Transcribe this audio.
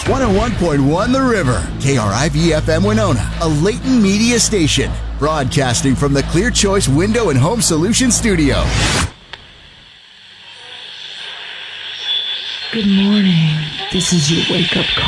101.1 The River, KRIV-FM Winona, a Leighton Media station, broadcasting from the Clear Choice Window and Home Solution Studio. Good morning. This is your wake-up call.